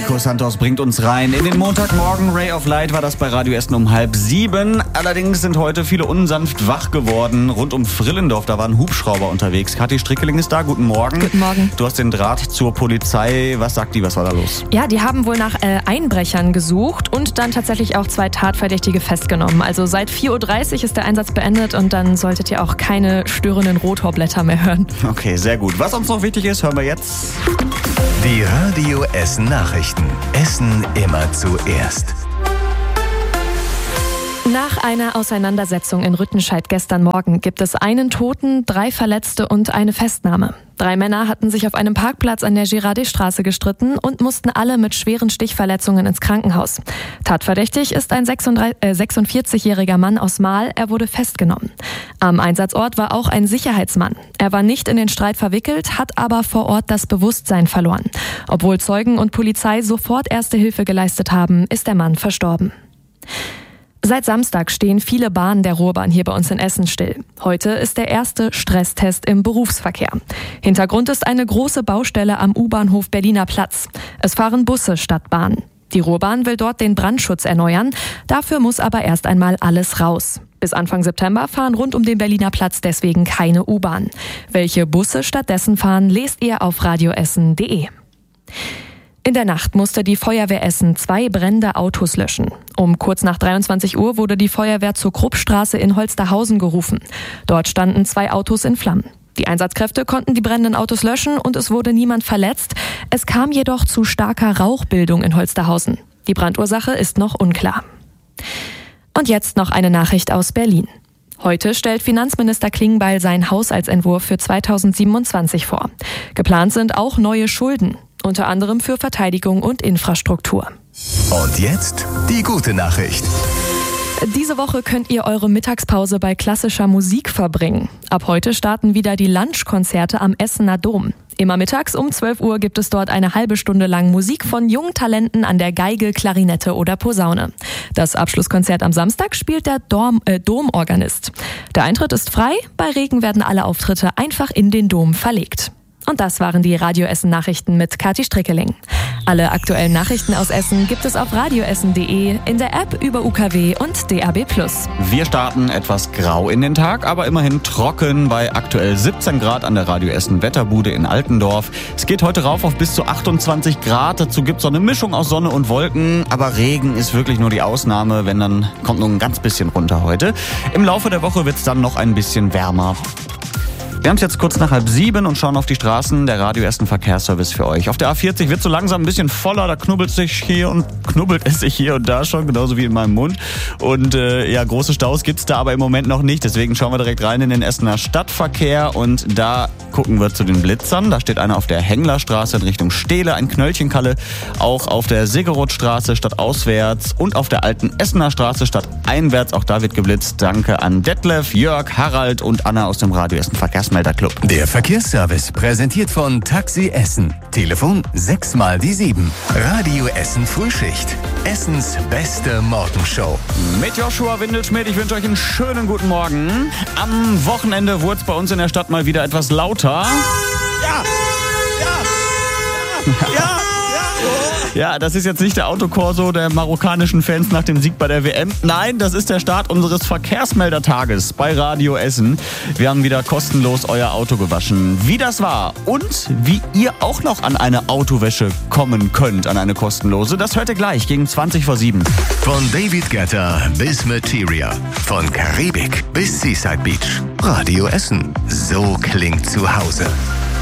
Nico Santos bringt uns rein in den Montagmorgen. Ray of Light war das bei Radio Essen um 6:30. Allerdings sind heute viele unsanft wach geworden. Rund um Frillendorf, da waren Hubschrauber unterwegs. Kathi Strickeling ist da. Guten Morgen. Guten Morgen. Du hast den Draht zur Polizei. Was sagt die? Was war da los? Ja, die haben wohl nach Einbrechern gesucht und dann tatsächlich auch 2 Tatverdächtige festgenommen. Also seit 4:30 Uhr ist der Einsatz beendet und dann solltet ihr auch keine störenden Rotorblätter mehr hören. Okay, sehr gut. Was uns noch wichtig ist, hören wir jetzt. Die Radio Essen Nachrichten. Essen immer zuerst. Nach einer Auseinandersetzung in Rüttenscheid gestern Morgen gibt es einen Toten, 3 Verletzte und eine Festnahme. 3 Männer hatten sich auf einem Parkplatz an der Girardetstraße gestritten und mussten alle mit schweren Stichverletzungen ins Krankenhaus. Tatverdächtig ist ein 46-jähriger Mann aus Mahl. Er wurde festgenommen. Am Einsatzort war auch ein Sicherheitsmann. Er war nicht in den Streit verwickelt, hat aber vor Ort das Bewusstsein verloren. Obwohl Zeugen und Polizei sofort erste Hilfe geleistet haben, ist der Mann verstorben. Seit Samstag stehen viele Bahnen der Ruhrbahn hier bei uns in Essen still. Heute ist der erste Stresstest im Berufsverkehr. Hintergrund ist eine große Baustelle am U-Bahnhof Berliner Platz. Es fahren Busse statt Bahnen. Die Ruhrbahn will dort den Brandschutz erneuern. Dafür muss aber erst einmal alles raus. Bis Anfang September fahren rund um den Berliner Platz deswegen keine U-Bahn. Welche Busse stattdessen fahren, lest ihr auf radioessen.de. In der Nacht musste die Feuerwehr Essen 2 brennende Autos löschen. Um kurz nach 23 Uhr wurde die Feuerwehr zur Kruppstraße in Holsterhausen gerufen. Dort standen 2 Autos in Flammen. Die Einsatzkräfte konnten die brennenden Autos löschen und es wurde niemand verletzt. Es kam jedoch zu starker Rauchbildung in Holsterhausen. Die Brandursache ist noch unklar. Und jetzt noch eine Nachricht aus Berlin. Heute stellt Finanzminister Klingbeil seinen Haushaltsentwurf für 2027 vor. Geplant sind auch neue Schulden. Unter anderem für Verteidigung und Infrastruktur. Und jetzt die gute Nachricht. Diese Woche könnt ihr eure Mittagspause bei klassischer Musik verbringen. Ab heute starten wieder die Lunchkonzerte am Essener Dom. Immer mittags um 12 Uhr gibt es dort eine halbe Stunde lang Musik von jungen Talenten an der Geige, Klarinette oder Posaune. Das Abschlusskonzert am Samstag spielt der Domorganist. Der Eintritt ist frei, bei Regen werden alle Auftritte einfach in den Dom verlegt. Und das waren die Radio Essen Nachrichten mit Kathi Strickeling. Alle aktuellen Nachrichten aus Essen gibt es auf radioessen.de, in der App über UKW und DAB+. Wir starten etwas grau in den Tag, aber immerhin trocken bei aktuell 17 Grad an der Radio Essen Wetterbude in Altendorf. Es geht heute rauf auf bis zu 28 Grad. Dazu gibt es so eine Mischung aus Sonne und Wolken. Aber Regen ist wirklich nur die Ausnahme, wenn dann kommt nur ein ganz bisschen runter heute. Im Laufe der Woche wird es dann noch ein bisschen wärmer. Wir haben es jetzt kurz nach 6:30 und schauen auf die Straßen. Der Radio Essen Verkehrsservice für euch. Auf der A40 wird so langsam ein bisschen voller. Da knubbelt es sich hier und da schon, genauso wie in meinem Mund. Und große Staus gibt's da aber im Moment noch nicht. Deswegen schauen wir direkt rein in den Essener Stadtverkehr. Und da gucken wir zu den Blitzern. Da steht einer auf der Henglerstraße in Richtung Stehle, ein Knöllchenkalle. Auch auf der Siggerothstraße stadtauswärts und auf der alten Essener Straße stadteinwärts. Auch da wird geblitzt. Danke an Detlef, Jörg, Harald und Anna aus dem Radio Essen Verkehrsmelderclub. Der Verkehrsservice präsentiert von Taxi Essen. Telefon 6x7. Radio Essen Frühschicht. Essens beste Morgenshow. Mit Joshua Windelschmidt, ich wünsche euch einen schönen guten Morgen. Am Wochenende wurde es bei uns in der Stadt mal wieder etwas lauter. Ja, das ist jetzt nicht der Autokorso der marokkanischen Fans nach dem Sieg bei der WM. Nein, das ist der Start unseres Verkehrsmeldertages bei Radio Essen. Wir haben wieder kostenlos euer Auto gewaschen. Wie das war und wie ihr auch noch an eine Autowäsche kommen könnt, an eine kostenlose, das hört ihr gleich gegen 7:20. Von David Guetta bis Materia. Von Karibik bis Seaside Beach. Radio Essen. So klingt zu Hause.